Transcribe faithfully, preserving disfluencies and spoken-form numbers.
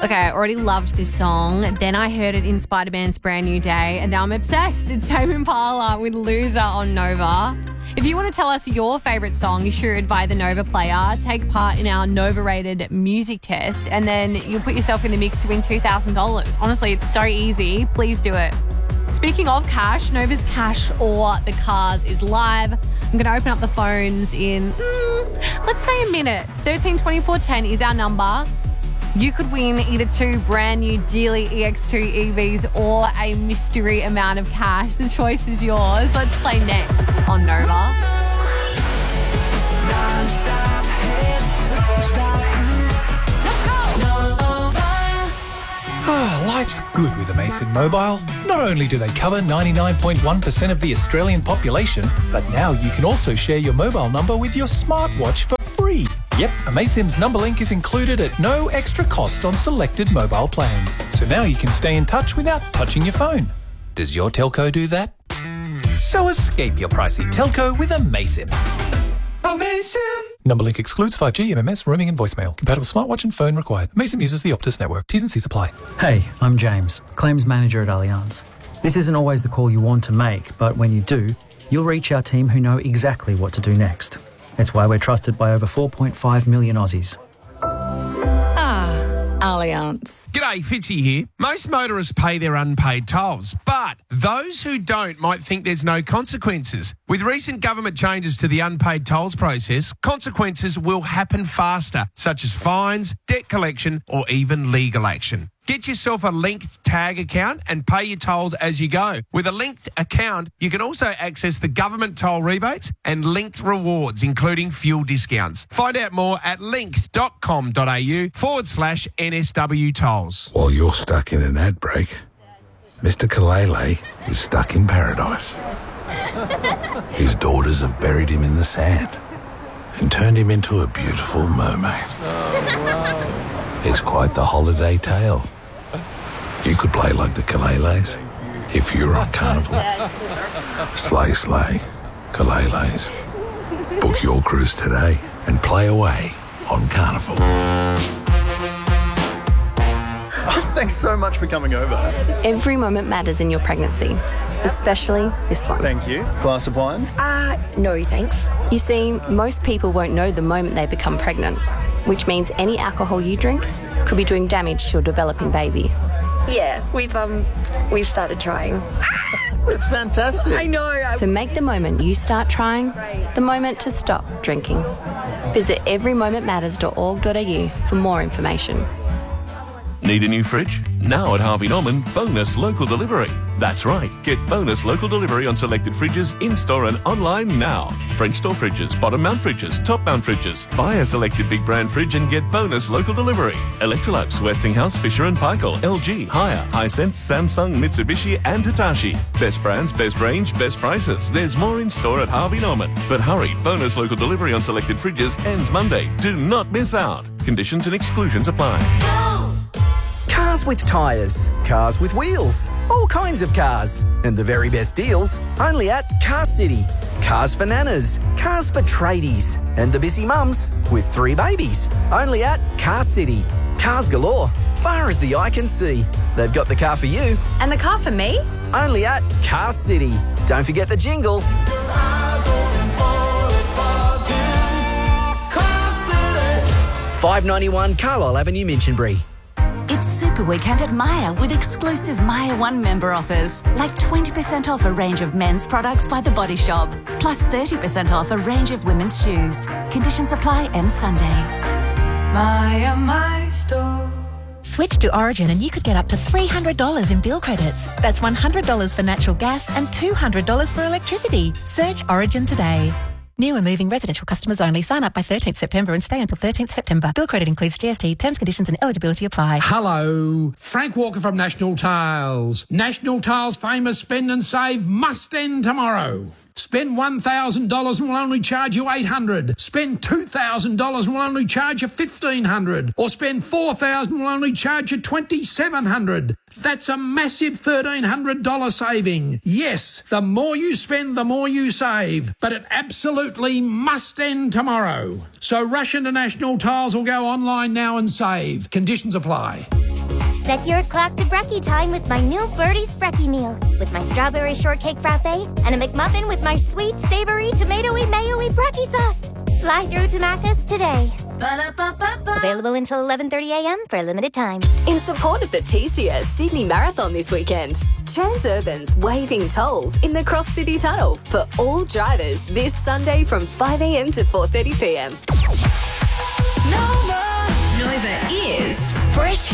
Okay, I already loved this song. Then I heard it in Spider-Man's Brand New Day, and now I'm obsessed. It's Tame Impala with Loser on Nova. If you want to tell us your favourite song, you should via the Nova player. Take part in our Nova-rated music test, and then you'll put yourself in the mix to win two thousand dollars. Honestly, it's so easy. Please do it. Speaking of cash, Nova's Cash or the Cars is live. I'm going to open up the phones in, mm, let's say a minute. thirteen twenty-four ten is our number. You could win either two brand new Geely E X two E Vs or a mystery amount of cash. The choice is yours. Let's play next on Nova. Ah, life's good with Amazon Mobile. Not only do they cover ninety-nine point one percent of the Australian population, but now you can also share your mobile number with your smartwatch for free. Yep, Amazon's number link is included at no extra cost on selected mobile plans. So now you can stay in touch without touching your phone. Does your telco do that? So escape your pricey telco with Amazon. Amazon! Number link excludes five G, M M S, roaming and voicemail. Compatible smartwatch and phone required. Amazon uses the Optus network. T's and C's apply. Hey, I'm James, Claims Manager at Allianz. This isn't always the call you want to make, but when you do, you'll reach our team who know exactly what to do next. It's why we're trusted by over four point five million Aussies. Allianz. G'day, Fitzy here. Most motorists pay their unpaid tolls, but those who don't might think there's no consequences. With recent government changes to the unpaid tolls process, consequences will happen faster, such as fines, debt collection, or even legal action. Get yourself a linked tag account and pay your tolls as you go. With a linked account, you can also access the government toll rebates and linked rewards, including fuel discounts. Find out more at linked.com.au forward slash NSW tolls. While you're stuck in an ad break, Mister Kalele is stuck in paradise. His daughters have buried him in the sand and turned him into a beautiful mermaid. Oh, wow. It's quite the holiday tale. You could play like the Kaleles if you were on Carnival. Slay, slay, Kaleles. Book your cruise today and play away on Carnival. Thanks so much for coming over. Every moment matters in your pregnancy, especially this one. Thank you. Glass of wine? Uh, no, thanks. You see, most people won't know the moment they become pregnant, which means any alcohol you drink could be doing damage to your developing baby. Yeah, we've um, we've started trying. It's fantastic. I know. So make the moment you start trying the moment to stop drinking. Visit every moment matters dot org dot a u for more information. Need a new fridge? Now at Harvey Norman, bonus local delivery. That's right, get bonus local delivery on selected fridges in-store and online now. French door fridges, bottom mount fridges, top mount fridges. Buy a selected big brand fridge and get bonus local delivery. Electrolux, Westinghouse, Fisher and Paykel, L G, Haier, Hisense, Samsung, Mitsubishi and Hitachi. Best brands, best range, best prices. There's more in-store at Harvey Norman. But hurry, bonus local delivery on selected fridges ends Monday. Do not miss out. Conditions and exclusions apply. Cars with tyres, cars with wheels, all kinds of cars. And the very best deals, only at Car City. Cars for nanas, cars for tradies, and the busy mums with three babies. Only at Car City. Cars galore, far as the eye can see. They've got the car for you. And the car for me? Only at Car City. Don't forget the jingle. five ninety-one Carlisle Avenue, Minchinbury. It's Super Weekend at Myer with exclusive Myer One member offers, like twenty percent off a range of men's products by The Body Shop, plus thirty percent off a range of women's shoes. Conditions apply end Sunday. Myer, my store. Switch to Origin and you could get up to three hundred dollars in bill credits. That's one hundred dollars for natural gas and two hundred dollars for electricity. Search Origin today. New and moving residential customers only. Sign up by thirteenth September and stay until thirteenth September. Bill credit includes G S T. Terms, conditions and eligibility apply. Hello. Frank Walker from National Tiles. National Tiles' famous spend and save must end tomorrow. Spend one thousand dollars and we'll only charge you eight hundred dollars. Spend two thousand dollars and we'll only charge you fifteen hundred dollars. Or spend four thousand dollars and we'll only charge you twenty-seven hundred dollars. That's a massive thirteen hundred dollars saving. Yes, the more you spend, the more you save. But it absolutely must end tomorrow. So rush into National Tiles or go online now and save. Conditions apply. Set your clock to brekkie time with my new Birdie's Brekkie meal. With my strawberry shortcake frappe and a McMuffin with my sweet, savory, tomatoey, mayo-y brekkie sauce. Fly through to Macca's today. Ba-da-ba-ba-ba. Available until eleven thirty a m for a limited time. In support of the T C S Sydney Marathon this weekend, Transurban's waiving tolls in the Cross City Tunnel for all drivers this Sunday from five a m to four thirty p m. Nova. Nova is fresh